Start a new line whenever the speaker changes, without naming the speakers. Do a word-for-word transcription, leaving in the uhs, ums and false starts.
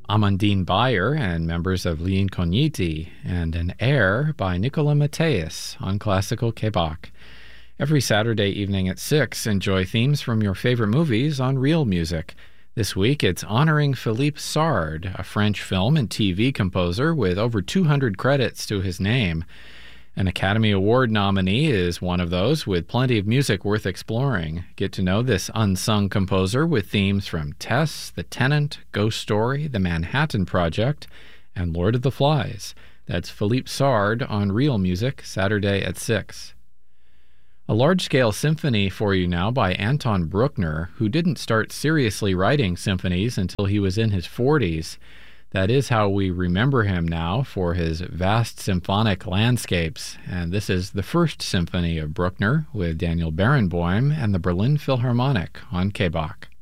Amandine Bayer and members of Gli Incogniti, and an air by Nicola Mateus on Classical Quebec. Every Saturday evening at six, enjoy themes from your favorite movies on Real Music. This week, it's honoring Philippe Sard, a French film and T V composer with over two hundred credits to his name. An Academy Award nominee is one of those, with plenty of music worth exploring. Get to know this unsung composer with themes from Tess, The Tenant, Ghost Story, The Manhattan Project, and Lord of the Flies. That's Philippe Sard on Real Music, Saturday at six. A large-scale symphony for you now by Anton Bruckner, who didn't start seriously writing symphonies until he was in his forties. That is how we remember him now, for his vast symphonic landscapes. And this is the first symphony of Bruckner with Daniel Barenboim and the Berlin Philharmonic on K B O C.